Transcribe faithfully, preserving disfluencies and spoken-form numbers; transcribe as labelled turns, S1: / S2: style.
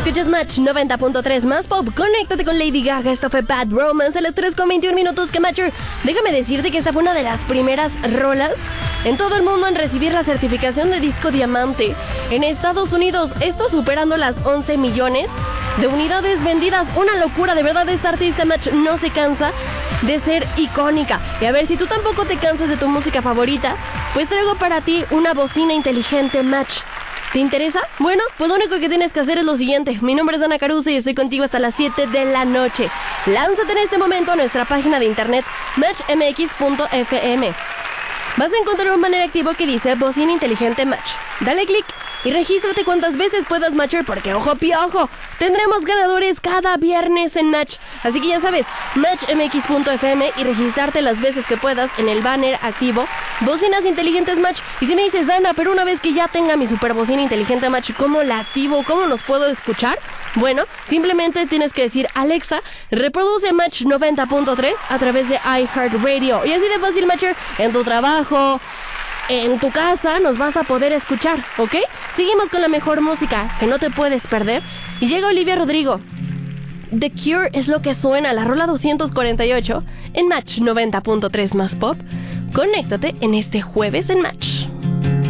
S1: Escuchas Match noventa punto tres más pop. Conéctate con Lady Gaga. Esto fue Bad Romance a las tres con veintiún minutos. Que Matcher, déjame decirte que esta fue una de las primeras rolas en todo el mundo en recibir la certificación de disco diamante. En Estados Unidos, esto superando las once millones de unidades vendidas. Una locura, de verdad. Esta artista Match no se cansa de ser icónica. Y a ver, si tú tampoco te cansas de tu música favorita, pues traigo para ti una bocina inteligente Match. ¿Te interesa? Bueno, pues lo único que tienes que hacer es lo siguiente. Mi nombre es Ana Caruso y estoy contigo hasta las siete de la noche. Lánzate en este momento a nuestra página de internet match m x punto f m. Vas a encontrar un banner activo que dice bocina inteligente Match. Dale clic y regístrate cuantas veces puedas matcher, porque ojo piojo, tendremos ganadores cada viernes en Match. Así que ya sabes, match m x punto f m y registrarte las veces que puedas en el banner activo bocinas inteligentes Match. Y si me dices, Ana, pero una vez que ya tenga mi super bocina inteligente Match, ¿cómo la activo? ¿Cómo los puedo escuchar? Bueno, simplemente tienes que decir, Alexa, reproduce Match noventa punto tres a través de iHeartRadio. Y así de fácil, Matcher, en tu trabajo, en tu casa, nos vas a poder escuchar, ¿ok? Seguimos con la mejor música que no te puedes perder. Y llega Olivia Rodrigo. The Cure es lo que suena, la rola doscientos cuarenta y ocho en Match noventa punto tres más pop. Conéctate en este jueves en Match.